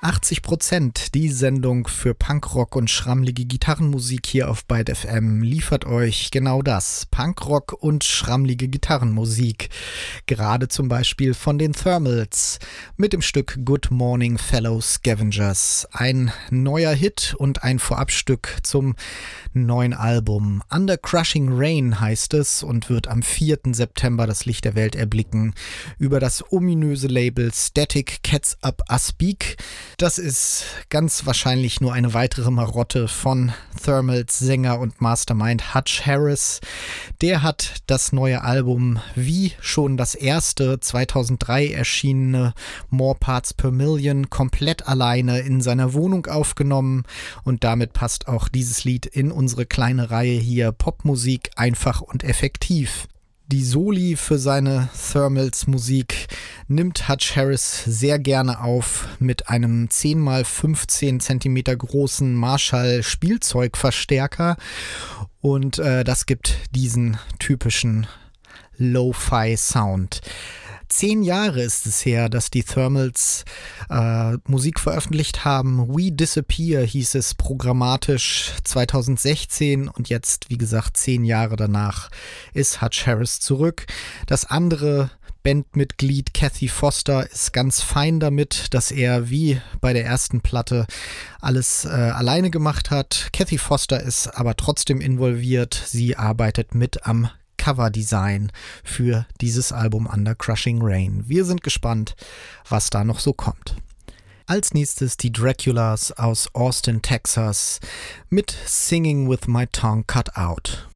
80%, die Sendung für Punkrock und schrammlige Gitarrenmusik hier auf Byte FM, liefert euch genau das, Punkrock und schrammlige Gitarrenmusik. Gerade zum Beispiel von den Thermals mit dem Stück Good Morning Fellow Scavengers. Ein neuer Hit und ein Vorabstück zum neuen Album. Under Crushing Rain heißt es und wird am 4. September das Licht der Welt erblicken über das ominöse Label Static Cats Up Aspik. Das ist ganz wahrscheinlich nur eine weitere Marotte von Thermals Sänger und Mastermind Hutch Harris. Der hat das neue Album wie schon das erste 2003 erschienene More Parts Per Million komplett alleine in seiner Wohnung aufgenommen und damit passt auch dieses Lied in unsere kleine Reihe hier Popmusik einfach und effektiv. Die Soli für seine Thermals Musik nimmt Hutch Harris sehr gerne auf mit einem 10x15 cm großen Marshall Spielzeugverstärker und das gibt diesen typischen Lo-Fi Sound. 10 Jahre ist es her, dass die Thermals Musik veröffentlicht haben. We Disappear hieß es programmatisch 2016 und jetzt, wie gesagt, 10 Jahre danach ist Hutch Harris zurück. Das andere Bandmitglied Kathy Foster ist ganz fein damit, dass er wie bei der ersten Platte alles alleine gemacht hat. Kathy Foster ist aber trotzdem involviert. Sie arbeitet mit am Coverdesign für dieses Album Under Crushing Rain. Wir sind gespannt, was da noch so kommt. Als nächstes die Draculas aus Austin, Texas mit Singing with My Tongue Cut Out.